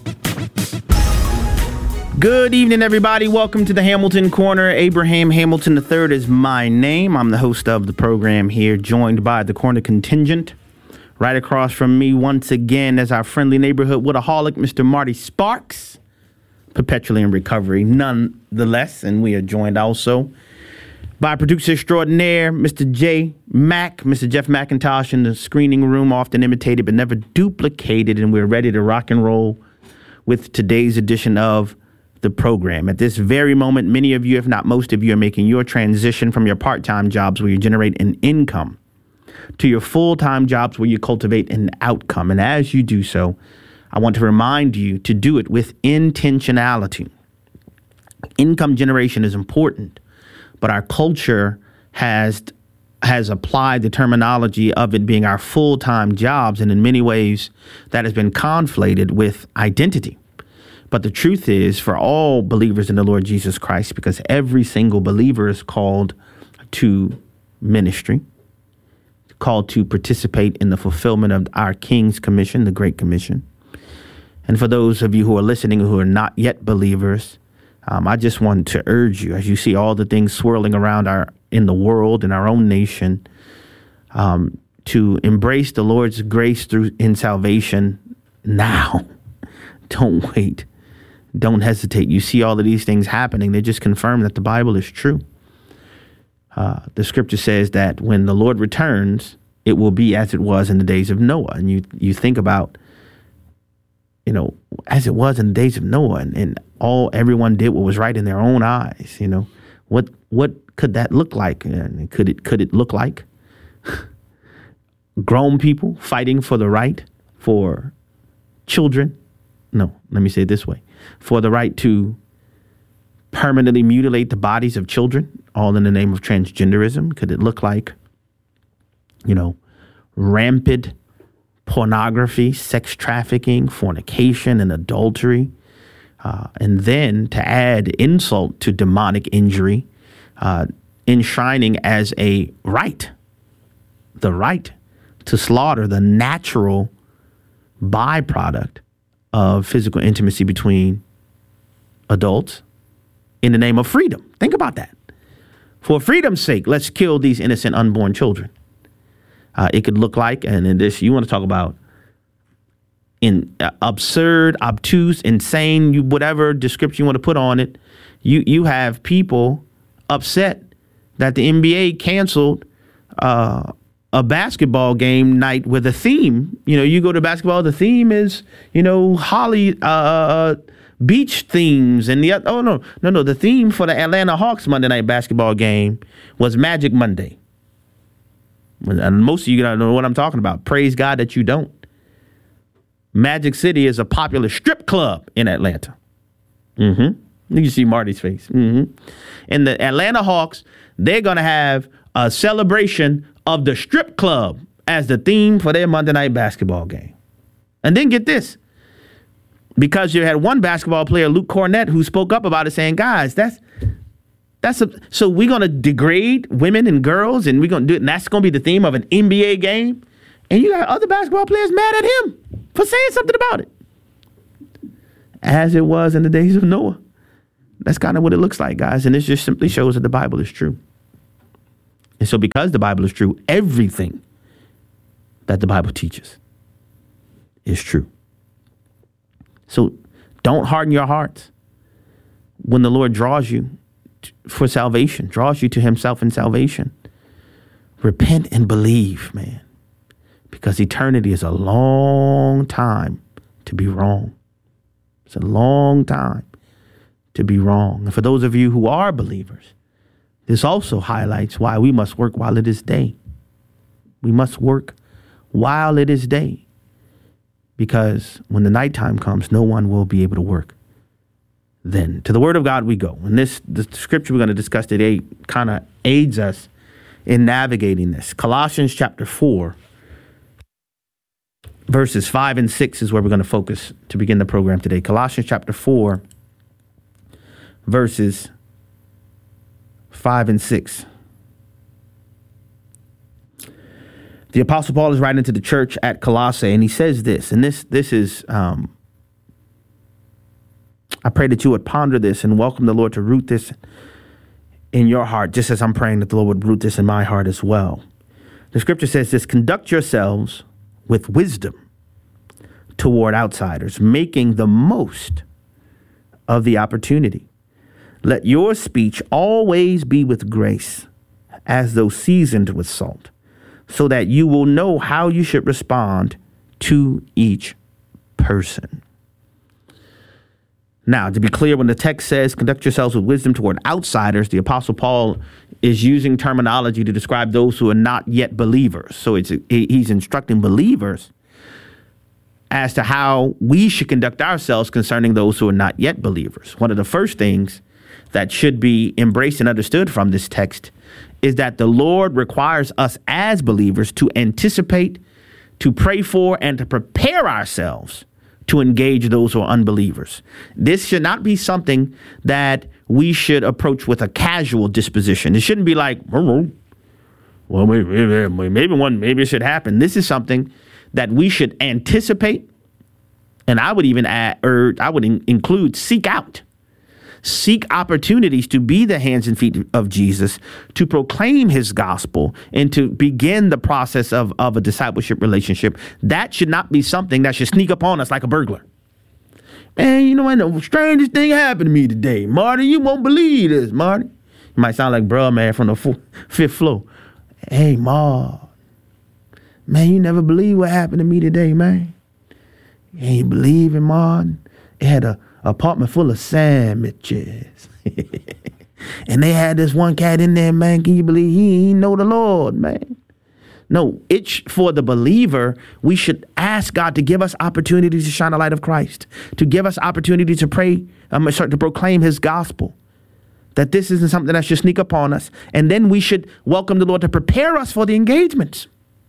Good evening, everybody. Welcome to the Hamilton Corner. Abraham Hamilton the third is my name. I'm the host of the program here, joined by the Corner Contingent. Right across from me, once again, is our friendly neighborhood Woodaholic, Mister Marty Sparks, perpetually in recovery, nonetheless. And we are joined also by producer extraordinaire, Mister J. Mack, Mister Jeff McIntosh in the screening room, often imitated but never duplicated. And we're ready to rock and roll with today's edition of the program. At this very moment, many of you, if not most of you, are making your transition from your part-time jobs where you generate an income to your full-time jobs where you cultivate an outcome. And as you do so, I want to remind you to do it with intentionality. Income generation is important, but our culture has has applied the terminology of it being our full-time jobs, and in many ways that has been conflated with identity. But the truth is, for all believers in the Lord Jesus Christ, because every single believer is called to ministry, called to participate in the fulfillment of our King's Commission, the Great Commission. And for those of you who are listening who are not yet believers, um, I just want to urge you, as you see all the things swirling around our in the world, in our own nation, um, to embrace the Lord's grace through in salvation now. Don't wait. Don't hesitate. You see all of these things happening. They just confirm that the Bible is true. Uh, the scripture says that when the Lord returns, it will be as it was in the days of Noah. And you you think about, you know, as it was in the days of Noah, and, and all everyone did what was right in their own eyes. You know, what what could that look like? And could it could it look like grown people fighting for the right for children? No, let me say it this way. For the right to permanently mutilate the bodies of children, all in the name of transgenderism? Could it look like, you know, rampant pornography, sex trafficking, fornication, and adultery? Uh, and then to add insult to demonic injury, uh, enshrining as a right, the right to slaughter the natural byproduct of physical intimacy between adults in the name of freedom. Think about that. For freedom's sake, let's kill these innocent unborn children. Uh, it could look like, and in this, you want to talk about in uh, absurd, obtuse, insane, you whatever description you want to put on it. You you have people upset that the N B A canceled uh, a basketball game night with a theme. You know, you go to basketball, the theme is, you know, Holly uh, beach themes. And the oh, no, no, no. The theme for the Atlanta Hawks Monday night basketball game was Magic Monday. And most of you don't know what I'm talking about. Praise God that you don't. Magic City is a popular strip club in Atlanta. Mm-hmm. You can see Marty's face. Mm-hmm. And the Atlanta Hawks, they're going to have a celebration of the strip club as the theme for their Monday night basketball game. And then get this. Because you had one basketball player, Luke Cornett, who spoke up about it saying, guys, that's that's a, so we're going to degrade women and girls and we're going to do it. And that's going to be the theme of an N B A game. And you got other basketball players mad at him for saying something about it. As it was in the days of Noah. That's kind of what it looks like, guys. And this just simply shows that the Bible is true. And so because the Bible is true, everything that the Bible teaches is true. So don't harden your hearts when the Lord draws you for salvation, draws you to himself in salvation. Repent and believe, man, because eternity is a long time to be wrong. It's a long time to be wrong. And for those of you who are believers, this also highlights why we must work while it is day. We must work while it is day, because when the nighttime comes, no one will be able to work. Then to the word of God we go. And this, the scripture we're going to discuss today kind of aids us in navigating this. Colossians chapter four, verses five and six is where we're going to focus to begin the program today. Colossians chapter four, verses five and six. The Apostle Paul is writing to the church at Colossae, and he says this, and this this is, um, I pray that you would ponder this and welcome the Lord to root this in your heart, just as I'm praying that the Lord would root this in my heart as well. The scripture says this: conduct yourselves with wisdom toward outsiders, making the most of the opportunity. Let your speech always be with grace, as though seasoned with salt, so that you will know how you should respond to each person. Now, to be clear, when the text says conduct yourselves with wisdom toward outsiders, the Apostle Paul is using terminology to describe those who are not yet believers. So it's he's instructing believers as to how we should conduct ourselves concerning those who are not yet believers. One of the first things that should be embraced and understood from this text is that the Lord requires us as believers to anticipate, to pray for, and to prepare ourselves to engage those who are unbelievers. This should not be something that we should approach with a casual disposition. It shouldn't be like, well, maybe, maybe one, maybe it should happen. This is something that we should anticipate, and I would even add, or I would in, include seek out. Seek opportunities to be the hands and feet of Jesus, to proclaim his gospel, and to begin the process of, of a discipleship relationship. That should not be something that should sneak upon us like a burglar. Man, you know what? The strangest thing happened to me today. Marty, you won't believe this, Marty. You might sound like bruh, man, from the fourth, fifth floor. Hey, Ma. Man, you never believe what happened to me today, man. You ain't believing, Martin. It had a apartment full of sandwiches. And they had this one cat in there, man. Can you believe he ain't know the Lord, man? No, it's for the believer. We should ask God to give us opportunities to shine the light of Christ, to give us opportunities to pray, um, start to proclaim his gospel, that this isn't something that should sneak upon us. And then we should welcome the Lord to prepare us for the engagements.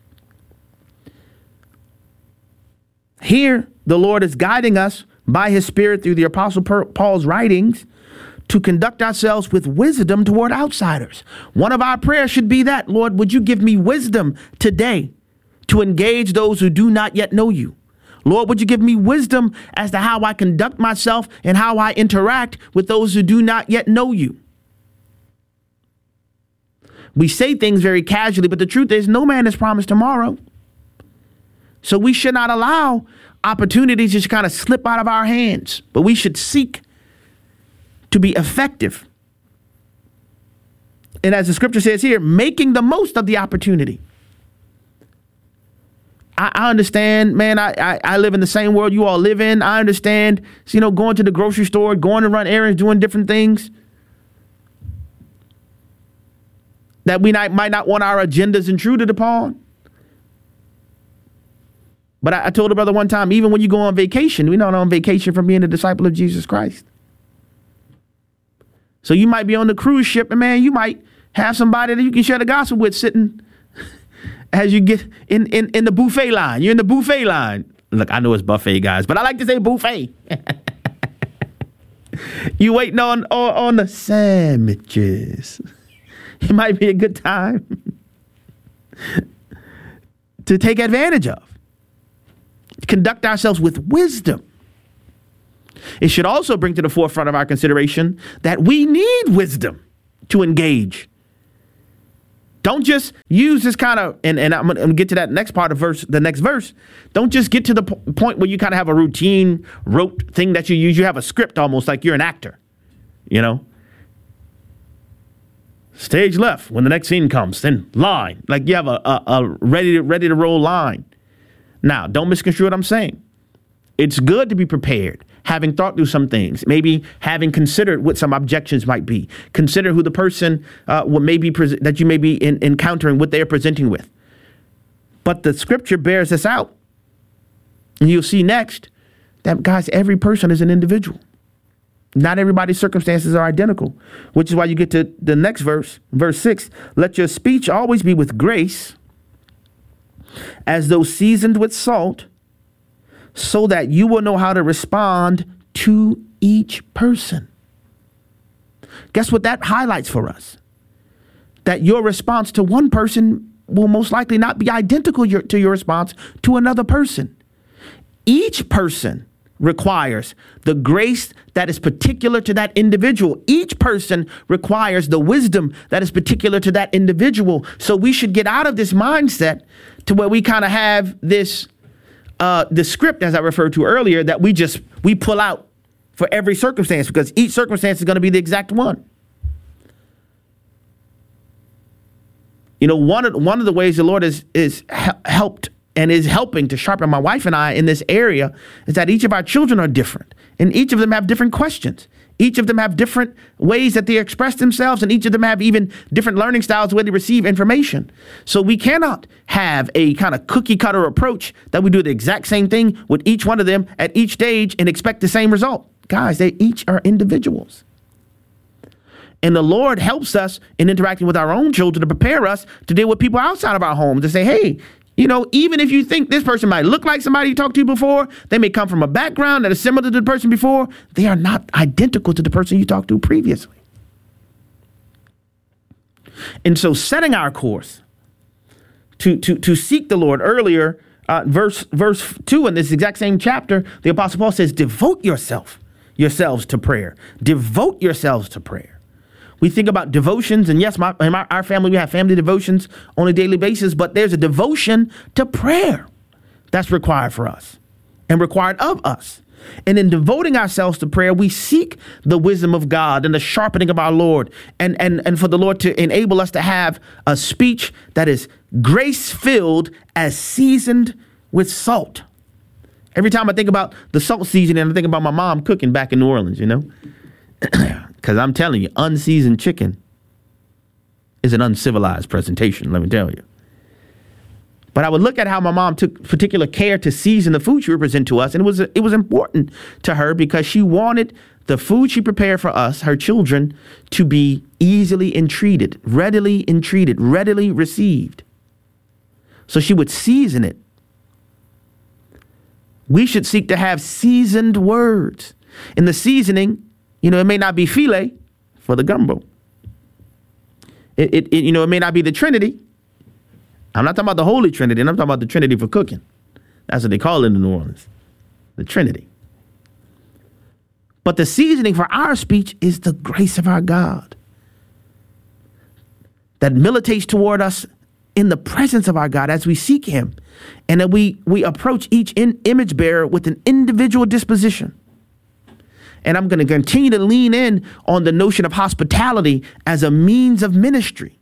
Here, the Lord is guiding us by his Spirit through the Apostle Paul's writings to conduct ourselves with wisdom toward outsiders. One of our prayers should be that, Lord, would you give me wisdom today to engage those who do not yet know you? Lord, would you give me wisdom as to how I conduct myself and how I interact with those who do not yet know you? We say things very casually, but the truth is no man is promised tomorrow. So we should not allow opportunities just kind of slip out of our hands, but we should seek to be effective And as the scripture says here, making the most of the opportunity. I, I understand, man, I, I, I live in the same world you all live in. I understand, you know, going to the grocery store, going to run errands, doing different things that we not, might not want our agendas intruded upon. But I, I told a brother one time, even when you go on vacation, we're not on vacation from being a disciple of Jesus Christ. So you might be on the cruise ship and, man, you might have somebody that you can share the gospel with sitting as you get in, in, in the buffet line. You're in the buffet line. Look, I know it's buffet, guys, but I like to say buffet. You waiting on, on, on the sandwiches. It might be a good time to take advantage of. Conduct ourselves with wisdom. It should also bring to the forefront of our consideration that we need wisdom to engage. Don't just use this kind of, and, and I'm going to get to that next part of verse, the next verse. Don't just get to the p- point where you kind of have a routine, rote thing that you use. You have a script almost like you're an actor, you know? Stage left when the next scene comes, then line. Like you have a, a, a ready to, ready to roll line. Now, don't misconstrue what I'm saying. It's good to be prepared, having thought through some things, maybe having considered what some objections might be. Consider who the person uh, what may be pre- that you may be in, encountering, what they are presenting with. But the scripture bears this out. And you'll see next that, guys, every person is an individual. Not everybody's circumstances are identical, which is why you get to the next verse, verse six. Let your speech always be with grace, as though seasoned with salt, so that you will know how to respond to each person. Guess what that highlights for us? That your response to one person will most likely not be identical your, to your response to another person. Each person requires the grace that is particular to that individual. Each person requires the wisdom that is particular to that individual. So we should get out of this mindset to where we kind of have this Uh, the script, as I referred to earlier, that we just, we pull out for every circumstance, because each circumstance is going to be the exact one. You know, one of, one of the ways the Lord is, is he- helped and is helping to sharpen my wife and I in this area is that each of our children are different, and each of them have different questions. Each of them have different ways that they express themselves, and each of them have even different learning styles where they receive information. So we cannot have a kind of cookie cutter approach that we do the exact same thing with each one of them at each stage and expect the same result. Guys, they each are individuals. And the Lord helps us in interacting with our own children to prepare us to deal with people outside of our home, to say, hey, you know, even if you think this person might look like somebody you talked to before, they may come from a background that is similar to the person before, they are not identical to the person you talked to previously. And so setting our course to, to, to seek the Lord earlier, uh, verse, verse two in this exact same chapter, the Apostle Paul says, devote yourself, yourselves to prayer. Devote yourselves to prayer. We think about devotions, and yes, my, in my, our family, we have family devotions on a daily basis, but there's a devotion to prayer that's required for us and required of us. And in devoting ourselves to prayer, we seek the wisdom of God and the sharpening of our Lord, and, and, and for the Lord to enable us to have a speech that is grace-filled as seasoned with salt. Every time I think about the salt seasoning, I think about my mom cooking back in New Orleans, you know. Because I'm telling you, unseasoned chicken is an uncivilized presentation, let me tell you. But I would look at how my mom took particular care to season the food she would present to us. And it was it was important to her because she wanted the food she prepared for us, her children, to be easily entreated, readily entreated, readily received. So she would season it. We should seek to have seasoned words. In the seasoning, you know, it may not be filet for the gumbo. It, it, it, you know, it may not be the Trinity. I'm not talking about the Holy Trinity. I'm talking about the Trinity for cooking. That's what they call it in New Orleans, the Trinity. But the seasoning for our speech is the grace of our God that militates toward us in the presence of our God as we seek him, and that we, we approach each in image bearer with an individual disposition. And I'm going to continue to lean in on the notion of hospitality as a means of ministry.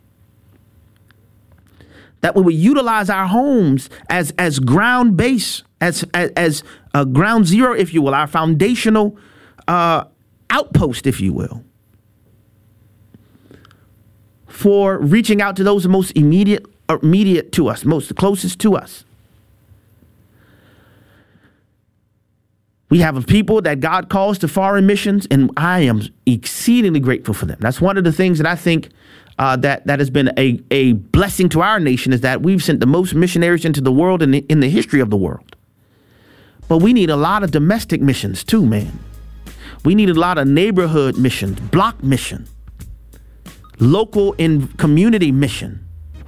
That we would utilize our homes as as ground base, as as, as a ground zero, if you will, our foundational uh, outpost, if you will, for reaching out to those most immediate, immediate to us, most closest to us. We have people that God calls to foreign missions, and I am exceedingly grateful for them. That's one of the things that I think uh, that that has been a, a blessing to our nation, is that we've sent the most missionaries into the world in the, in the history of the world. But we need a lot of domestic missions too, man. We need a lot of neighborhood missions, block mission, local and community mission.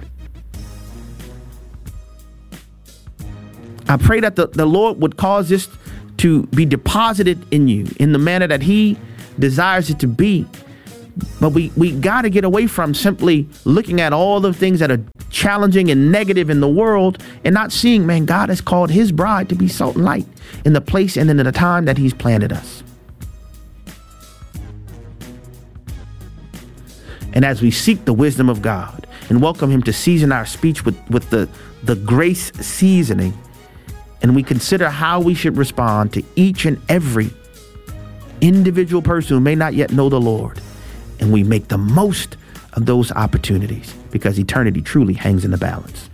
I pray that the, the Lord would cause this to be deposited in you in the manner that he desires it to be. But we, we got to get away from simply looking at all the things that are challenging and negative in the world and not seeing, man, God has called his bride to be salt and light in the place and in the time that he's planted us. And as we seek the wisdom of God and welcome him to season our speech with, with the, the grace seasoning, and we consider how we should respond to each and every individual person who may not yet know the Lord, and we make the most of those opportunities, because eternity truly hangs in the balance.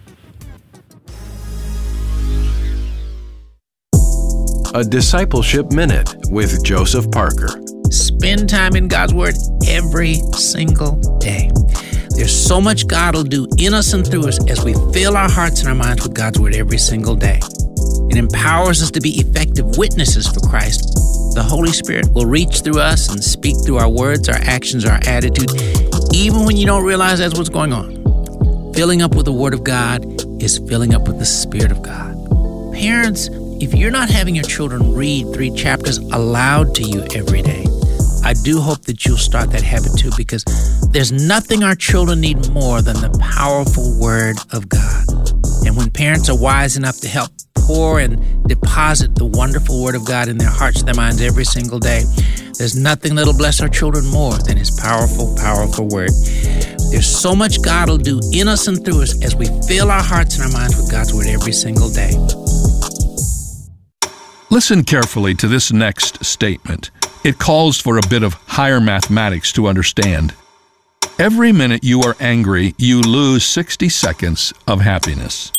A Discipleship Minute with Joseph Parker. Spend time in God's Word every single day. There's so much God will do in us and through us as we fill our hearts and our minds with God's Word every single day. It empowers us to be effective witnesses for Christ. The Holy Spirit will reach through us and speak through our words, our actions, our attitude, even when you don't realize that's what's going on. Filling up with the Word of God is filling up with the Spirit of God. Parents, if you're not having your children read three chapters aloud to you every day, I do hope that you'll start that habit too, because there's nothing our children need more than the powerful Word of God. And when parents are wise enough to help pour and deposit the wonderful Word of God in their hearts, their minds every single day, there's nothing that'll bless our children more than his powerful, powerful Word. There's so much God will do in us and through us as we fill our hearts and our minds with God's Word every single day. Listen carefully to this next statement. It calls for a bit of higher mathematics to understand. Every minute you are angry, you lose sixty seconds of happiness.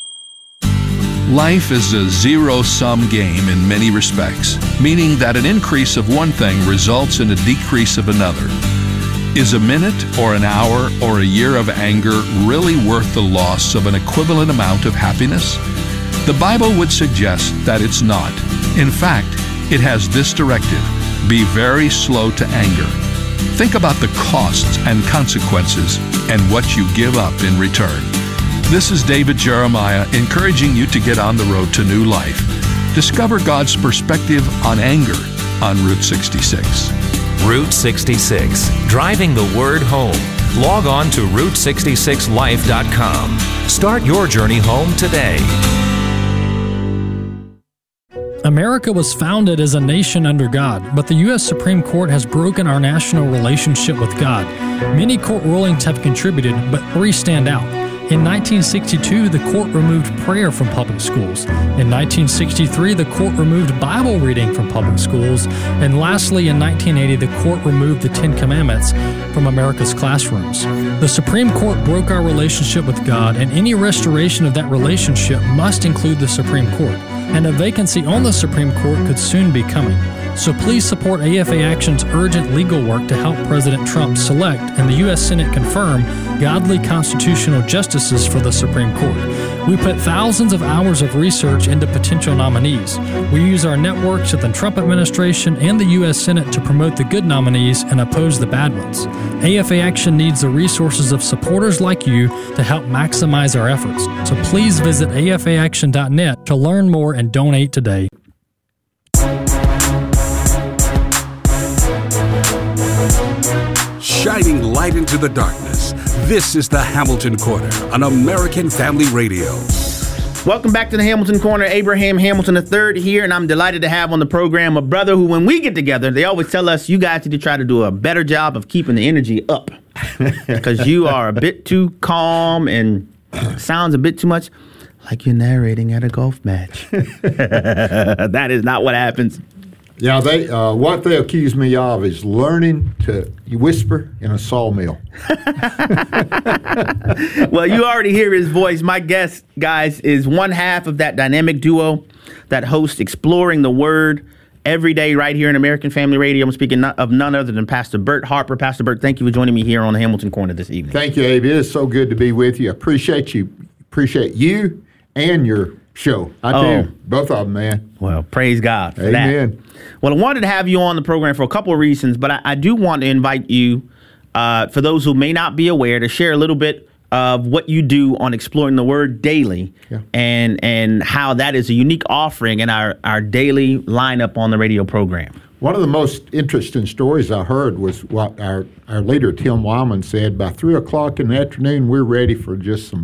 Life is a zero-sum game in many respects, meaning that an increase of one thing results in a decrease of another. Is a minute or an hour or a year of anger really worth the loss of an equivalent amount of happiness? The Bible would suggest that it's not. In fact, it has this directive: be very slow to anger. Think about the costs and consequences and what you give up in return. This is David Jeremiah encouraging you to get on the road to new life. Discover God's perspective on anger on Route sixty-six. Route sixty-six, driving the word home. Log on to route sixty-six life dot com. Start your journey home today. America was founded as a nation under God, but the U S Supreme Court has broken our national relationship with God. Many court rulings have contributed, but three stand out. In nineteen sixty-two, the court removed prayer from public schools. In nineteen sixty-three, the court removed Bible reading from public schools. And lastly, in nineteen eighty, the court removed the Ten Commandments from America's classrooms. The Supreme Court broke our relationship with God, and any restoration of that relationship must include the Supreme Court. And a vacancy on the Supreme Court could soon be coming. So please support A F A Action's urgent legal work to help President Trump select and the U S Senate confirm godly constitutional justices for the Supreme Court. We put thousands of hours of research into potential nominees. We use our networks at the Trump administration and the U S Senate to promote the good nominees and oppose the bad ones. A F A Action needs the resources of supporters like you to help maximize our efforts. So please visit A F A action dot net to learn more and donate today. Shining light into the darkness. This is the Hamilton Corner on American Family Radio. Welcome back to the Hamilton Corner. Abraham Hamilton the third here, and I'm delighted to have on the program a brother who, when we get together, they always tell us you guys need to try to do a better job of keeping the energy up because you are a bit too calm and sounds a bit too much like you're narrating at a golf match. That is not what happens. Yeah, they uh, what they accuse me of is learning to whisper in a sawmill. Well, you already hear his voice. My guest, guys, is one half of that dynamic duo that hosts Exploring the Word every day right here in American Family Radio. I'm speaking of none other than Pastor Bert Harper. Pastor Bert, thank you for joining me here on the Hamilton Corner this evening. Thank you, Abe. It is so good to be with you. I appreciate you. Appreciate you and your show. I oh. do. Both of them, man. Well, praise God for Amen. that. Well, I wanted to have you on the program for a couple of reasons, but I, I do want to invite you, uh, for those who may not be aware, to share a little bit of what you do on Exploring the Word daily, yeah. and and how that is a unique offering in our, our daily lineup on the radio program. One of the most interesting stories I heard was what our, our leader, Tim Wyman, said. By three o'clock in the afternoon, we're ready for just some